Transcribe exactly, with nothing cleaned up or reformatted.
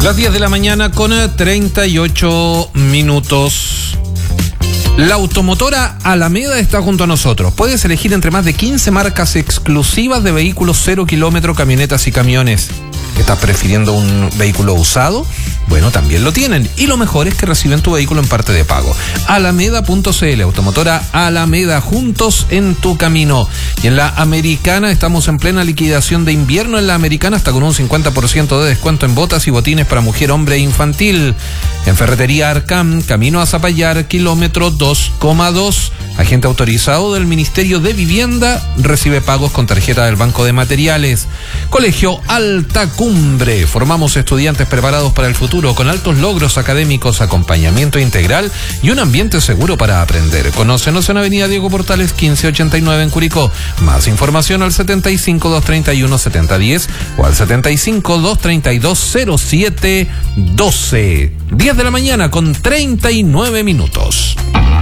Las diez de la mañana con treinta y ocho minutos. La automotora Alameda está junto a nosotros. Puedes elegir entre más de quince marcas exclusivas de vehículos cero kilómetro, camionetas y camiones. ¿Estás prefiriendo un vehículo usado? Bueno, también lo tienen. Y lo mejor es que reciben tu vehículo en parte de pago. Alameda punto c l, automotora Alameda, juntos en tu camino. Y en la Americana estamos en plena liquidación de invierno en la Americana, hasta con un cincuenta por ciento de descuento en botas y botines para mujer, hombre e infantil. En Ferretería Arcam, camino a Zapallar, kilómetro dos coma dos. Agente autorizado del Ministerio de Vivienda, recibe pagos con tarjeta del Banco de Materiales. Colegio Alta Cumbre, formamos estudiantes preparados para el futuro con altos logros académicos, acompañamiento integral y un ambiente seguro para aprender. Conócenos en Avenida Diego Portales quince ochenta y nueve en Curicó. Más información al setenta y cinco, doscientos treinta y uno, setenta diez o al setenta y cinco, doscientos treinta y dos, cero siete doce. diez de la mañana con treinta y nueve minutos.